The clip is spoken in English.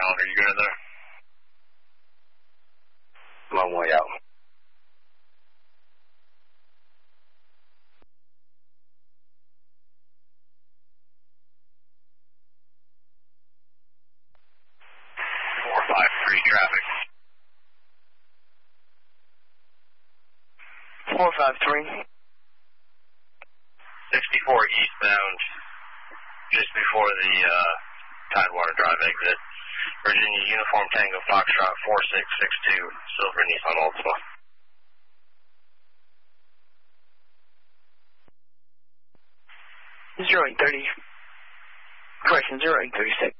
calendar. You good in there? I'm on my way out. Traffic. 453. 64 eastbound, just before the Tidewater Drive exit. Virginia Uniform Tango Foxtrot 4662, Silver Nissan Altima. 0830. Correction, 0836.